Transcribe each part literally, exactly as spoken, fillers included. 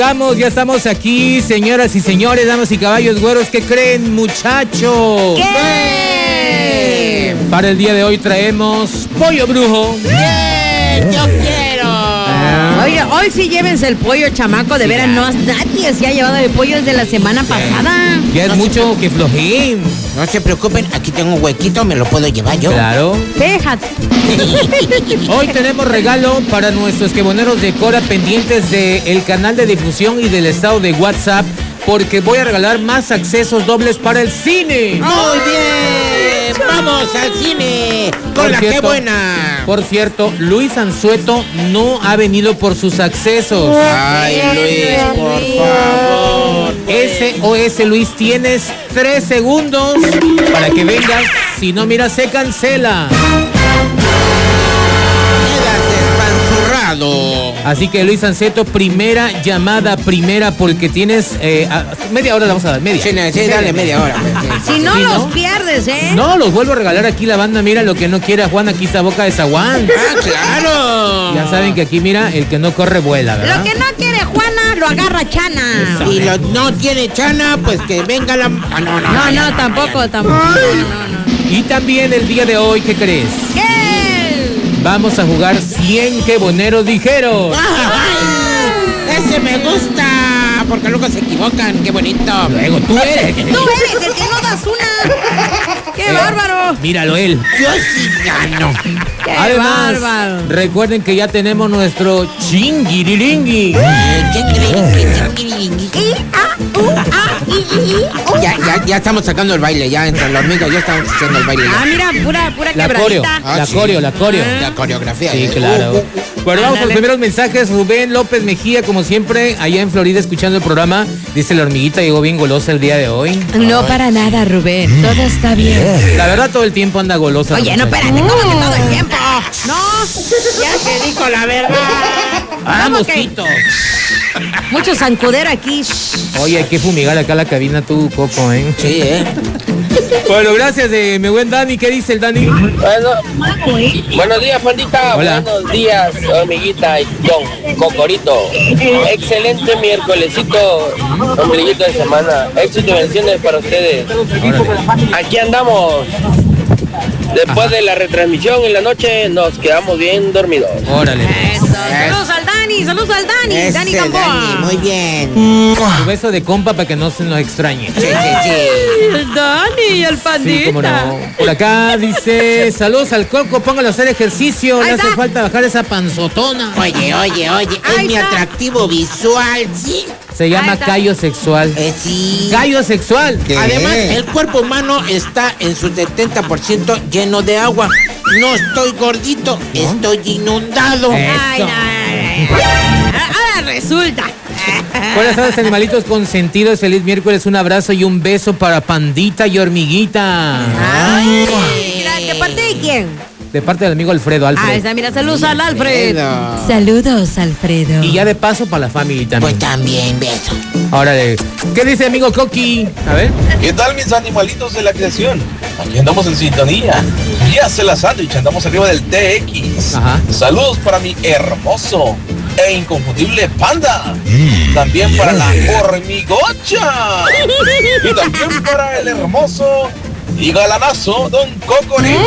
Estamos, ya estamos aquí, señoras y señores, damas y caballos güeros. ¿Qué creen, muchachos? ¿Qué? Para el día de hoy traemos pollo brujo. ¿Qué? Yo quiero. Ah. Oye, hoy sí llévense el pollo, chamaco. De Sí, veras, ya. no nadie se ha llevado el pollo desde la semana pasada. Ya es No mucho que flojín. No se preocupen, aquí tengo un huequito, me lo puedo llevar yo. Claro. Déjate. Hoy tenemos regalo para nuestros queboneros de Cora pendientes del canal de difusión y del estado de WhatsApp, porque voy a regalar más accesos dobles para el cine. Muy bien, vamos al cine. Por Con la cierto, que buena. Por cierto, Luis Anzueto no ha venido por sus accesos. Ay, Luis, por favor. S O S Luis, tienes tres segundos para que vengas. Si no, mira, se cancela. Quedas despanzurrado. Así que Luis Anzueto, primera llamada, primera, porque tienes eh, a- media hora, la vamos a dar, media. Sí, no, sí, dale media hora. Si no Sí, los ¿no? pierdes, ¿eh? No, los vuelvo a regalar aquí la banda. Mira lo que no quiere a Juan, aquí está Boca de Zaguán. Ah, claro. Ya saben que aquí, mira, el que no corre vuela, ¿verdad? Lo que no quiere Juana, lo agarra Chana. Y lo, no tiene chana, pues que venga la... Ah, no, no, No, no, tampoco, tampoco. No, no, no. Y también el día de hoy, ¿qué crees? ¿Qué? Vamos a jugar cien queboneros ligeros. ¡Ay! Ese me gusta, porque luego se equivocan, qué bonito. Luego tú eres. Tú eres el que no das una. ¡Qué bárbaro! Míralo él. Yo sí gano. ¡Qué Además, bárbaro! recuerden que ya tenemos nuestro chingiriringui. I, A, U, A, I, I, U. Ya, ya, ya estamos sacando el baile, ya entre las hormigas ya estamos haciendo el baile. Ah, Ya. mira, pura, pura La coreo, quebradita. Ah, la sí. coreo, la coreo. La coreografía. Sí, eh. claro. Uh, uh, uh. Bueno, vamos a los Ándale. primeros mensajes. Rubén López Mejía, como siempre, allá en Florida escuchando el programa. Dice, la hormiguita llegó bien golosa el día de hoy. No para nada, Rubén. Todo está bien. La verdad, todo el tiempo anda golosa. Oye, no, muchacha. espérate, ¿cómo que todo el tiempo? No, ya te dijo la verdad. Ah, ¿Cómo que? mosquito. Mucho zancudero aquí. Oye, hay que fumigar acá la cabina tú, Coco, ¿eh? Sí, ¿eh? Bueno, gracias, de mi buen Dani. ¿Qué dice el Dani? Bueno, buenos días, pandita. Hola. Buenos días, amiguita y don Cocorito. Excelente miércolesito, ombliguito de semana. Éxito y bendiciones para ustedes. Órale. Aquí andamos. Después de la retransmisión en la noche nos quedamos bien dormidos. Órale. Eso. Saludos al Dani, saludos al Dani. Ese Dani Gamboa. Dani, muy bien. Tu beso de compa para que no se nos extrañe. Sí, sí, sí. El Dani, el pandita. Sí, cómo no. Por acá dice, saludos al Coco, póngalo a hacer ejercicio. Ahí Le hace está. falta bajar esa panzotona. Oye, oye, oye, es Ahí mi está. atractivo visual, sí. Se llama Ahí está. callo sexual. Eh, sí. Callo sexual. Además, el cuerpo humano está en su setenta por ciento lleno de agua. No estoy gordito, estoy inundado. Eh. Ay, Eso. no, ay, ay. Ahora resulta. Buenas tardes, animalitos consentidos. Feliz miércoles. Un abrazo y un beso para Pandita y Hormiguita. Ay, mira, ¿de parte de quién? De parte del amigo Alfredo, Ahí Alfred. está, mira, saludos al Alfred. Alfredo. Saludos, Alfredo. Y ya de paso para la familia Pues también. también, beso. Órale. ¿Qué dice amigo Coqui? A ver. ¿Qué tal mis animalitos de la creación? Aquí andamos en sintonía. Ya se la sándwich, andamos arriba del T X. Ajá. Saludos para mi hermoso e inconfundible panda. También para la hormigocha. Y también para el hermoso y galanazo Don Cocorito.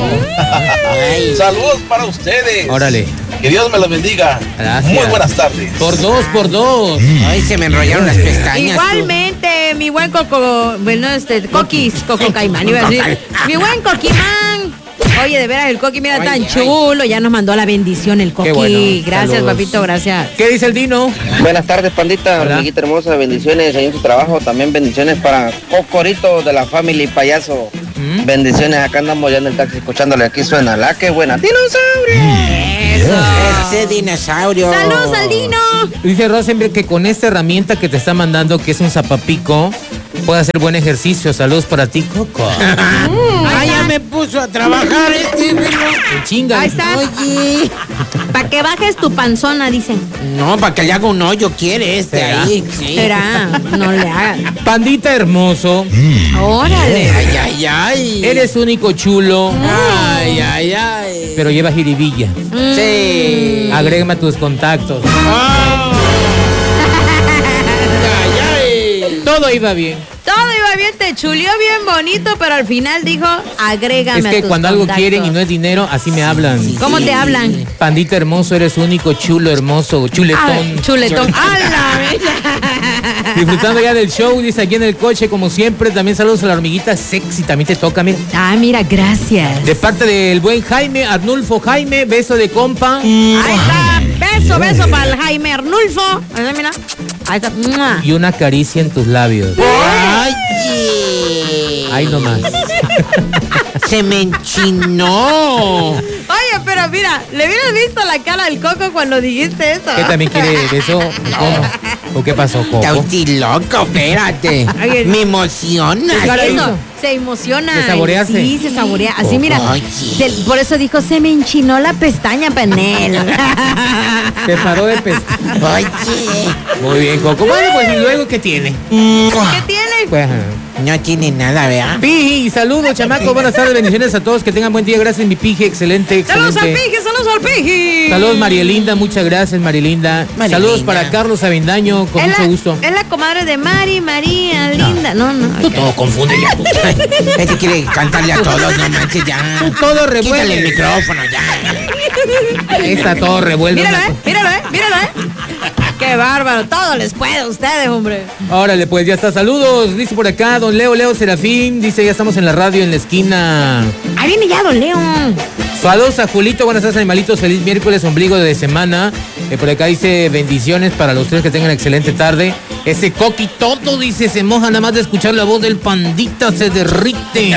Ay. Saludos para ustedes. Órale. Que Dios me los bendiga. Gracias. Muy buenas tardes. Por dos, por dos. Ay, se me enrollaron las pestañas. Igualmente, mi buen Coco, bueno, este, Coquis, Coco Caimán, iba a decir. Mi buen Coquimán. Oye, de veras, el Coqui, mira, Ay, tan ay. chulo. Ya nos mandó la bendición el Coqui. Qué bueno. Gracias, Saludos. papito, gracias. ¿Qué dice el Dino? Buenas tardes, pandita. Hola. Amiguita hermosa, bendiciones ahí en su trabajo. También bendiciones para Cocorito de la Family Payaso. ¿Mm? Bendiciones, acá andamos ya en el taxi escuchándole. Aquí suena la que buena. ¡Dinosaurio! Eso. Ese dinosaurio. Saludos al Dino. Dice Rosenberg que con esta herramienta que te está mandando, que es un zapapico, puede hacer buen ejercicio. Saludos para ti, Coco. Ah, ya me puso a trabajar este, güey. Chinga. Ahí está. Oye. Para que bajes tu panzona, dicen. No, para que le haga un hoyo, quiere este ¿Será? ahí. Sí. Será, no le hagas. Pandita hermoso, Órale. Ay, ay, ay. eres único chulo, Ay, ay, ay. pero lleva jiribilla. Sí. Agrégame a tus contactos. Oh. todo iba bien. Todo iba bien, te chuleó bien bonito, pero al final dijo, agrégame Es a que tus cuando algo contactos. quieren y no es dinero, así me hablan. ¿Cómo te hablan? Pandita hermoso, eres único, chulo, hermoso, chuletón. Ah, chuletón. ¡A la bella! Disfrutando ya del show, dice aquí en el coche, como siempre. También saludos a la hormiguita sexy, también te toca, mira. Ah, mira, gracias. De parte del buen Jaime, Arnulfo Jaime, beso de compa. Ahí está. Beso, beso para el Jaime Arnulfo. Ahí está, mira. Ahí está. ¡Mua! Y una caricia en tus labios. Oye. Ahí nomás. Se me enchinó. Oye, pero mira, le hubieras visto la cara del Coco cuando dijiste eso. ¿Qué también quiere beso? ¿Cómo? ¿O qué pasó, Está Coco? usted loco, espérate. Oye, Me emociona. ¿Qué cara Eso, hizo? se emociona. ¿Se saboreaste? Sí, se saborea. Así, mira. Oye. se- por eso dijo, se me enchinó la pestaña, panel. Se paró de pez. Oye. Muy bien, Coco. Bueno, pues y luego, ¿qué tiene? ¿Qué tiene? Pues, No tiene nada, ¿verdad? Piji, saludos, chamacos. Buenas tardes, bendiciones a todos. Que tengan buen día. Gracias, mi Piji. Excelente, ¡Saludos al excelente. Piji! ¡Saludos al Piji! Saludos, Marielinda. Muchas gracias, Marielinda. Marielinda. Saludos para Carlos Avendaño. Con Es mucho la, gusto. es la comadre de Mari, María, Linda. No, no. Tú ok. todo confunde ya. tú. Este quiere cantarle a todos, no manches, ya. Tú todo Quítale el revuelve. micrófono, ya. Está todo revuelve. Míralo, eh. Míralo, eh. Míralo, eh. Qué bárbaro. Todo les puede a ustedes, hombre. Órale, pues ya está. Saludos. Dice por acá, don Leo, Leo Serafín. Dice, ya estamos en la radio en la esquina. Ahí viene ya, don León. Saludos a Julito, buenas tardes, animalitos. Feliz miércoles, ombligo de semana. Eh, por acá dice bendiciones para los tres, que tengan excelente tarde. Ese Coqui todo dice, se moja nada más de escuchar la voz del pandita, se derrite.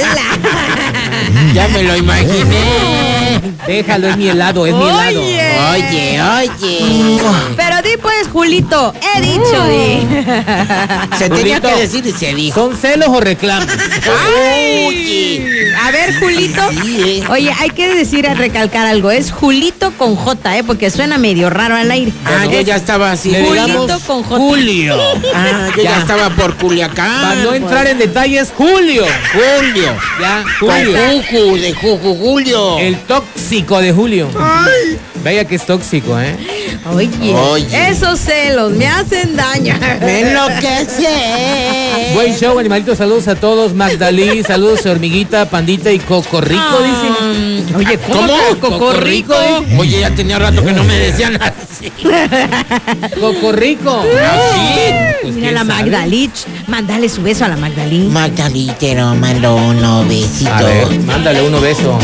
Ya me lo imaginé. Déjalo, es mi helado, es mi helado. Oye. Oye, oye. Pero di pues, Julito, he dicho, di. Se tenía Julito. que decir y se dijo. ¿Son celos o reclamos? Oye. A ver, Julito. Sí, eh. Oye, hay que decir, a recalcar algo. Es Julito con J, ¿eh? Porque suena medio raro al aire. Ah, yo ya estaba así. Le Julito digamos con J. Julio. Ah, yo ya, Ya. estaba por Culiacán. Para no entrar en detalles, Julio. Julio. Ya, Julio. Julio. Juju, de Juju, Julio. El tóxico de Julio. Vaya que es tóxico, ¿eh? Oye, Oye. esos celos me hacen daño. Me enloquece. Buen show, animalitos. Saludos a todos. Magdalí, saludos a Hormiguita, Pandita y Cocorrico, dice. dice. Oye, ¿cómo? ¿Cómo? que Cocorrico. Cocorrico, Oye, ya tenía rato que no me decían así. Cocorrico. Así. Pues, Mira ¿quién la sabe? Magdalich. Mándale su beso a la Magdalí. Magdalitero, mando uno besito. A ver, mándale uno beso.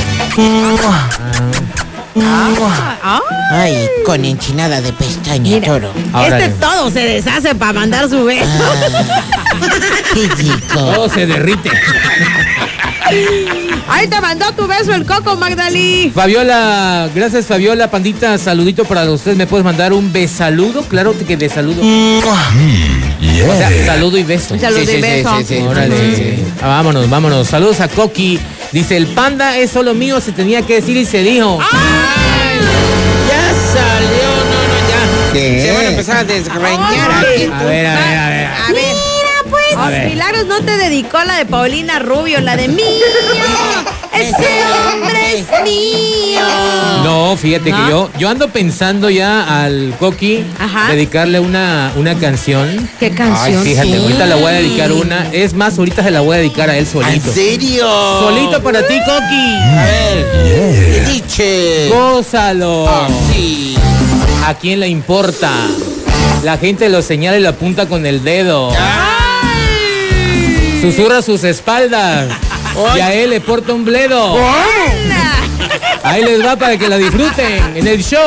Ah, Ay, con enchinada de pestaña, Mira. toro. Órale. este todo se deshace para mandar su beso. Qué rico. Todo se derrite. Ahí te mandó tu beso el Coco, Magdalí. Fabiola, gracias Fabiola, Pandita, saludito para ustedes. ¿Me puedes mandar un besaludo? Claro que de saludo. O sea, saludo y beso. Un saludo Sí, y sí, beso. sí, sí, sí. Órale. Sí. Ah, vámonos, vámonos. Saludos a Coqui. Dice, el panda es solo mío, se tenía que decir y se dijo. Ya salió, no, no, ya. ¿Qué? Se van a empezar a desgreñar Ay. aquí. A ver, a ver, a ver. A ver. Mira, pues. A ver. Milagros no te dedicó la de Paulina Rubio, la de mío. Ese hombre es mío. No, fíjate ¿No? que yo, yo ando pensando ya al Coqui Ajá. dedicarle una, una canción. ¿Qué canción? Ay, fíjate, sí. ahorita le voy a dedicar una. Es más, ahorita se la voy a dedicar a él ¿En solito. serio? Solito para ti, Coqui. A ver. Diche. Gózalo. Ah, sí. ¿A quién le importa? La gente lo señala y lo apunta con el dedo. Susurra a sus espaldas. Y a él le porta un bledo. Ahí les va para que la disfruten en el show